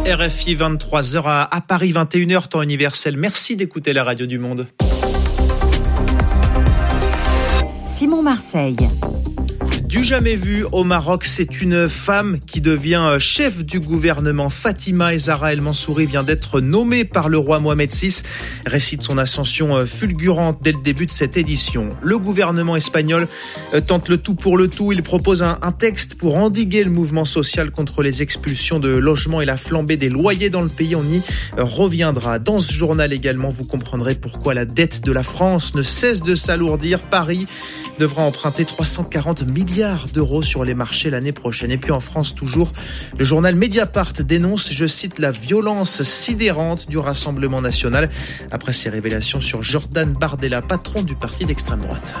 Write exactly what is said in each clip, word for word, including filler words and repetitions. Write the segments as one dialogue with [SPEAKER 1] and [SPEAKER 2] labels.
[SPEAKER 1] R F I vingt-trois heures à, à Paris, vingt et une heures temps universel. Merci d'écouter la radio du monde.
[SPEAKER 2] Simon Marseille.
[SPEAKER 1] Du jamais vu au Maroc, c'est une femme qui devient chef du gouvernement. Fatima Zahra El Mansouri vient d'être nommée par le roi Mohamed six. Récit de son ascension fulgurante dès le début de cette édition. Le gouvernement espagnol tente le tout pour le tout. Il propose un, un texte pour endiguer le mouvement social contre les expulsions de logements et la flambée des loyers dans le pays. On y reviendra. Dans ce journal également, vous comprendrez pourquoi la dette de la France ne cesse de s'alourdir. Paris devra emprunter trois cent quarante milliards d'euros sur les marchés l'année prochaine. Et puis en France toujours, le journal Mediapart dénonce, je cite, la violence sidérante du Rassemblement national après ses révélations sur Jordan Bardella, patron du parti d'extrême droite.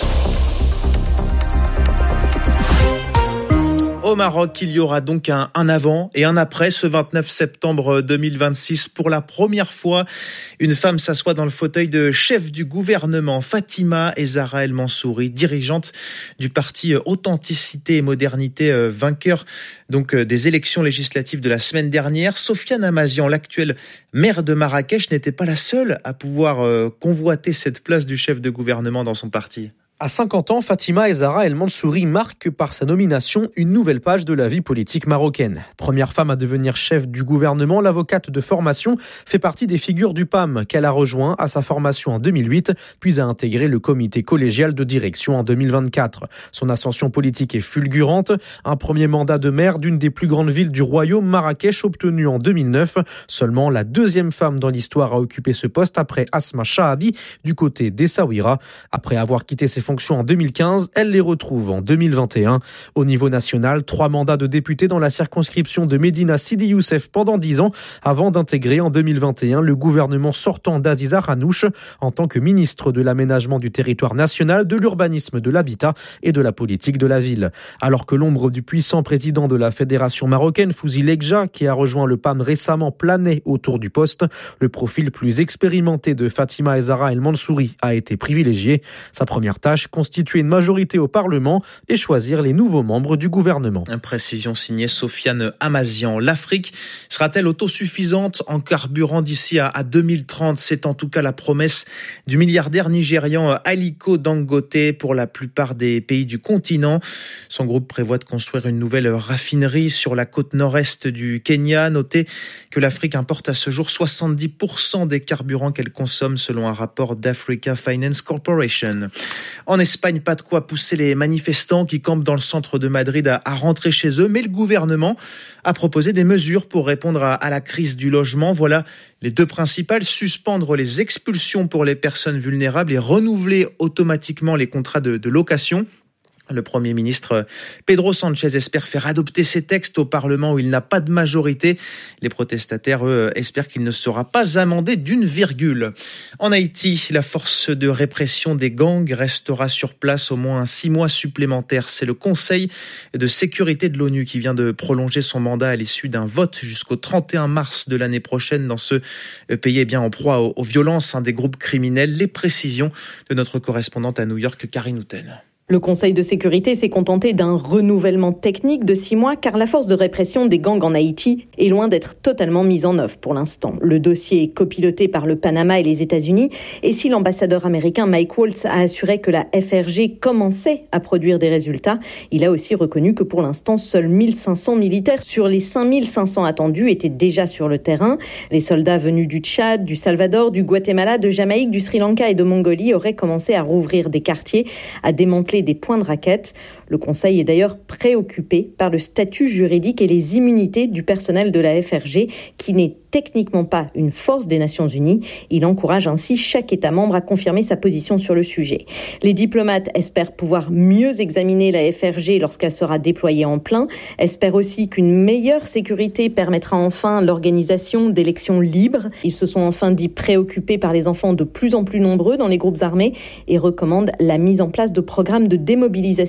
[SPEAKER 1] Au Maroc, il y aura donc un, un avant et un après ce vingt-neuf septembre deux mille vingt-six. Pour la première fois, une femme s'assoit dans le fauteuil de chef du gouvernement. Fatima Zahra El Mansouri, dirigeante du parti Authenticité et Modernité, euh, vainqueur donc euh, des élections législatives de la semaine dernière. Sofiane Amazian, l'actuelle maire de Marrakech, n'était pas la seule à pouvoir euh, convoiter cette place du chef de gouvernement dans son parti.
[SPEAKER 3] À cinquante ans, Fatima Zahra El Mansouri marque par sa nomination une nouvelle page de la vie politique marocaine. Première femme à devenir chef du gouvernement, l'avocate de formation fait partie des figures du P A M qu'elle a rejoint à sa formation en deux mille huit, puis a intégré le comité collégial de direction en deux mille vingt-quatre. Son ascension politique est fulgurante. Un premier mandat de maire d'une des plus grandes villes du royaume, Marrakech, obtenu en deux mille neuf. Seulement la deuxième femme dans l'histoire à occuper ce poste après Asma Chahabi du côté d'Essaouira. Après avoir quitté ses fonctions en deux mille quinze, elle les retrouve en deux mille vingt et un. Au niveau national, trois mandats de député dans la circonscription de Médina Sidi Youssef pendant dix ans, avant d'intégrer en deux mille vingt et un le gouvernement sortant d'Aziza Ranouch en tant que ministre de l'aménagement du territoire national, de l'urbanisme, de l'habitat et de la politique de la ville. Alors que l'ombre du puissant président de la Fédération marocaine, Fouzi Lekja, qui a rejoint le P A M récemment, planait autour du poste, le profil plus expérimenté de Fatima Zahra El Mansouri a été privilégié. Sa première tâche, constituer une majorité au Parlement et choisir les nouveaux membres du gouvernement.
[SPEAKER 1] Une précision signée Sofiane Amazian. L'Afrique sera-t-elle autosuffisante en carburant d'ici à deux mille trente? C'est en tout cas la promesse du milliardaire nigérian Aliko Dangote pour la plupart des pays du continent. Son groupe prévoit de construire une nouvelle raffinerie sur la côte nord-est du Kenya. Notez que l'Afrique importe à ce jour soixante-dix pour cent des carburants qu'elle consomme selon un rapport d'Africa Finance Corporation. En Espagne, pas de quoi pousser les manifestants qui campent dans le centre de Madrid à, à rentrer chez eux, mais le gouvernement a proposé des mesures pour répondre à, à la crise du logement. Voilà les deux principales: suspendre les expulsions pour les personnes vulnérables et renouveler automatiquement les contrats de, de location. Le Premier ministre Pedro Sánchez espère faire adopter ces textes au Parlement où il n'a pas de majorité. Les protestataires, eux, espèrent qu'il ne sera pas amendé d'une virgule. En Haïti, la force de répression des gangs restera sur place au moins six mois supplémentaires. C'est le Conseil de sécurité de l'ONU qui vient de prolonger son mandat à l'issue d'un vote jusqu'au trente et un mars de l'année prochaine dans ce pays eh bien, en proie aux, aux violences hein, des groupes criminels. Les précisions de notre correspondante à New York, Karine Houten.
[SPEAKER 4] Le Conseil de sécurité s'est contenté d'un renouvellement technique de six mois car la force de répression des gangs en Haïti est loin d'être totalement mise en œuvre pour l'instant. Le dossier est copiloté par le Panama et les États-Unis et si l'ambassadeur américain Mike Waltz a assuré que la F R G commençait à produire des résultats, il a aussi reconnu que pour l'instant, seuls mille cinq cents militaires sur les cinq mille cinq cents attendus étaient déjà sur le terrain. Les soldats venus du Tchad, du Salvador, du Guatemala, de Jamaïque, du Sri Lanka et de Mongolie auraient commencé à rouvrir des quartiers, à démanteler des points de raquettes. Le Conseil est d'ailleurs préoccupé par le statut juridique et les immunités du personnel de la F R G, qui n'est techniquement pas une force des Nations Unies. Il encourage ainsi chaque État membre à confirmer sa position sur le sujet. Les diplomates espèrent pouvoir mieux examiner la F R G lorsqu'elle sera déployée en plein, espèrent aussi qu'une meilleure sécurité permettra enfin l'organisation d'élections libres. Ils se sont enfin dit préoccupés par les enfants de plus en plus nombreux dans les groupes armés et recommandent la mise en place de programmes de démobilisation, de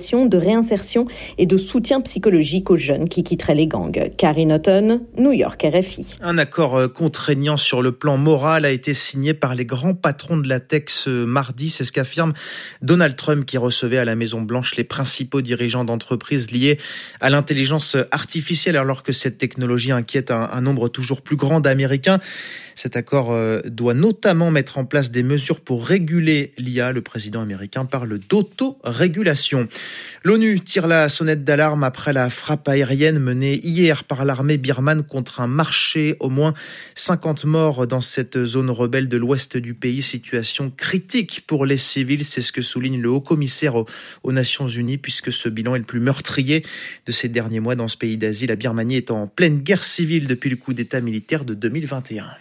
[SPEAKER 4] réinsertion et de soutien psychologique aux jeunes qui quitteraient les gangs. Karine Houghton, New York, R F I.
[SPEAKER 1] Un accord contraignant sur le plan moral a été signé par les grands patrons de la tech ce mardi. C'est ce qu'affirme Donald Trump qui recevait à la Maison-Blanche les principaux dirigeants d'entreprises liés à l'intelligence artificielle alors que cette technologie inquiète un, un nombre toujours plus grand d'Américains. Cet accord doit notamment mettre en place des mesures pour réguler l'I A. Le président américain parle d'autorégulation. L'ONU tire la sonnette d'alarme après la frappe aérienne menée hier par l'armée birmane contre un marché. Au moins cinquante morts dans cette zone rebelle de l'ouest du pays. Situation critique pour les civils. C'est ce que souligne le haut-commissaire aux, aux Nations Unies, puisque ce bilan est le plus meurtrier de ces derniers mois dans ce pays d'Asie. La Birmanie est en pleine guerre civile depuis le coup d'État militaire de deux mille vingt et un.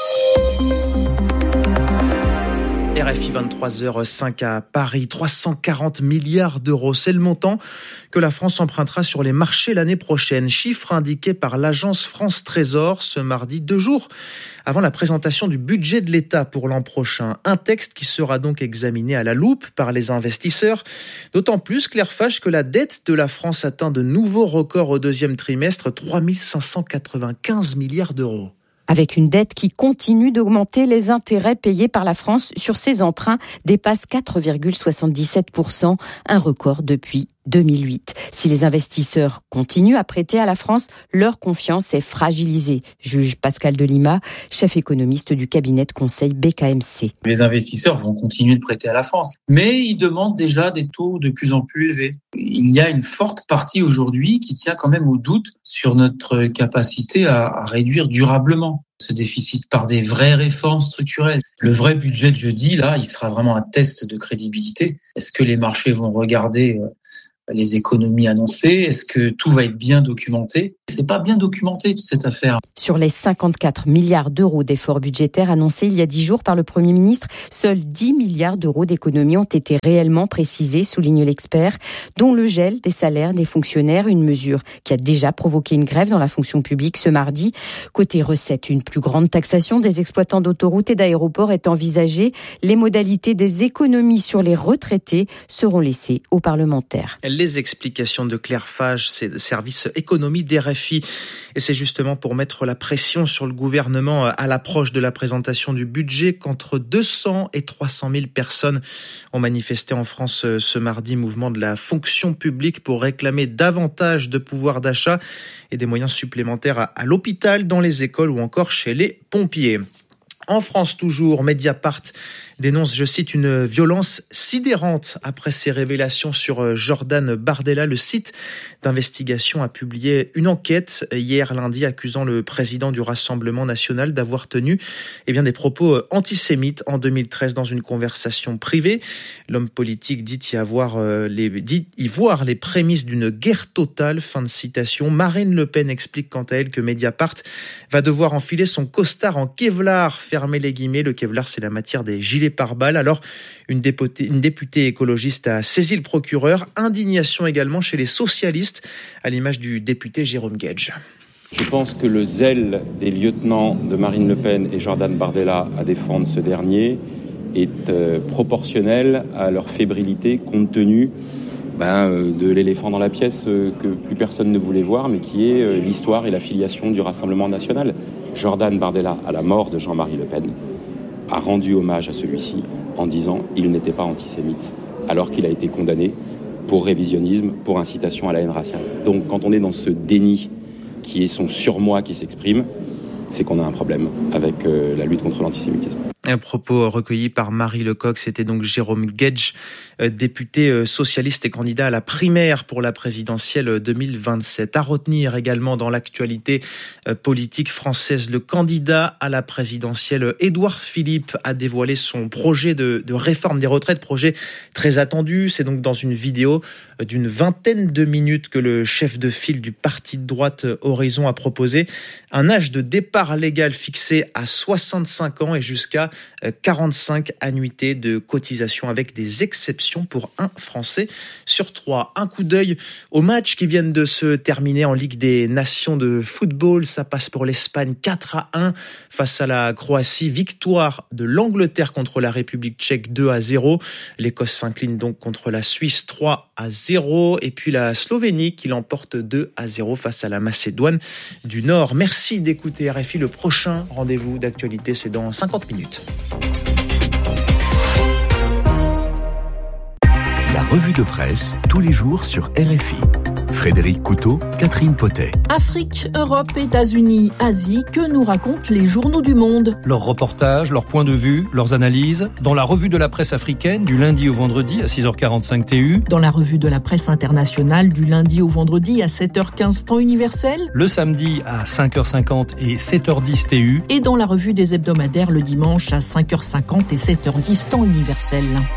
[SPEAKER 1] R F I vingt-trois heures cinq à Paris, trois cent quarante milliards d'euros. C'est le montant que la France empruntera sur les marchés l'année prochaine. Chiffre indiqué par l'agence France Trésor ce mardi, deux jours avant la présentation du budget de l'État pour l'an prochain. Un texte qui sera donc examiné à la loupe par les investisseurs. D'autant plus, Claire Fage, que la dette de la France atteint de nouveaux records au deuxième trimestre, trois mille cinq cent quatre-vingt-quinze milliards d'euros.
[SPEAKER 2] Avec une dette qui continue d'augmenter, les intérêts payés par la France sur ses emprunts dépassent quatre virgule soixante-dix-sept pour cent, un record depuis deux mille huit. Si les investisseurs continuent à prêter à la France, leur confiance est fragilisée, juge Pascal Delima, chef économiste du cabinet de conseil B K M C.
[SPEAKER 5] Les investisseurs vont continuer de prêter à la France, mais ils demandent déjà des taux de plus en plus élevés. Il y a une forte partie aujourd'hui qui tient quand même au doute sur notre capacité à, à réduire durablement ce déficit par des vraies réformes structurelles. Le vrai budget de jeudi, là, il sera vraiment un test de crédibilité. Est-ce que les marchés vont regarder les économies annoncées? Est-ce que tout va être bien documenté? C'est pas bien documenté, toute cette affaire.
[SPEAKER 2] Sur les cinquante-quatre milliards d'euros d'efforts budgétaires annoncés il y a dix jours par le Premier ministre, seuls dix milliards d'euros d'économies ont été réellement précisés, souligne l'expert, dont le gel des salaires des fonctionnaires, une mesure qui a déjà provoqué une grève dans la fonction publique ce mardi. Côté recettes, une plus grande taxation des exploitants d'autoroutes et d'aéroports est envisagée. Les modalités des économies sur les retraités seront laissées aux parlementaires.
[SPEAKER 1] Les explications de Claire Fage, c'est le service économie d'R F I. Et c'est justement pour mettre la pression sur le gouvernement à l'approche de la présentation du budget qu'entre deux cents et trois cent mille personnes ont manifesté en France ce mardi, mouvement de la fonction publique pour réclamer davantage de pouvoir d'achat et des moyens supplémentaires à, à l'hôpital, dans les écoles ou encore chez les pompiers. En France toujours, Mediapart dénonce, je cite, une violence sidérante après ses révélations sur Jordan Bardella. Le site d'investigation a publié une enquête hier lundi accusant le président du Rassemblement national d'avoir tenu eh bien, des propos antisémites en deux mille treize dans une conversation privée. L'homme politique dit y, avoir, les, dit y voir les prémices d'une guerre totale. Fin de citation. Marine Le Pen explique quant à elle que Mediapart va devoir enfiler son costard en Kevlar. Fermez les guillemets. Le Kevlar, c'est la matière des gilets pare-balles. Alors, une députée, une députée écologiste a saisi le procureur. Indignation également chez les socialistes, à l'image du député Jérôme Guedj.
[SPEAKER 6] Je pense que le zèle des lieutenants de Marine Le Pen et Jordan Bardella à défendre ce dernier est euh, proportionnel à leur fébrilité compte tenu ben, euh, de l'éléphant dans la pièce euh, que plus personne ne voulait voir, mais qui est euh, l'histoire et l'affiliation du Rassemblement national. Jordan Bardella, à la mort de Jean-Marie Le Pen, a rendu hommage à celui-ci en disant qu'il n'était pas antisémite, alors qu'il a été condamné pour révisionnisme, pour incitation à la haine raciale. Donc quand on est dans ce déni qui est son surmoi qui s'exprime, c'est qu'on a un problème avec euh, la lutte contre l'antisémitisme.
[SPEAKER 1] Un propos recueilli par Marie Lecoq, c'était donc Jérôme Guedj, député socialiste et candidat à la primaire pour la présidentielle deux mille vingt-sept. À retenir également dans l'actualité politique française, le candidat à la présidentielle Édouard Philippe a dévoilé son projet de, de réforme des retraites, projet très attendu. C'est donc dans une vidéo d'une vingtaine de minutes que le chef de file du parti de droite Horizon a proposé un âge de départ légal fixé à soixante-cinq ans et jusqu'à quarante-cinq annuités de cotisation avec des exceptions pour un Français sur trois. Un coup d'œil aux matchs qui viennent de se terminer en Ligue des Nations de football. Ça passe pour l'Espagne quatre à un face à la Croatie. Victoire de l'Angleterre contre la République tchèque deux à zéro. L'Écosse s'incline donc contre la Suisse trois à zéro. Et puis la Slovénie qui l'emporte deux à zéro face à la Macédoine du Nord. Merci d'écouter R F I. Le prochain rendez-vous d'actualité, c'est dans cinquante minutes.
[SPEAKER 7] La revue de presse, tous les jours sur R F I. Frédéric Couteau, Catherine Potet.
[SPEAKER 8] Afrique, Europe, États-Unis, Asie, que nous racontent les journaux du monde?
[SPEAKER 9] Leurs reportages, leurs points de vue, leurs analyses, dans la revue de la presse africaine du lundi au vendredi à six heures quarante-cinq T U.
[SPEAKER 8] Dans la revue de la presse internationale du lundi au vendredi à sept heures quinze temps universel.
[SPEAKER 9] Le samedi à cinq heures cinquante et sept heures dix T U.
[SPEAKER 8] Et dans la revue des hebdomadaires le dimanche à cinq heures cinquante et sept heures dix temps universel.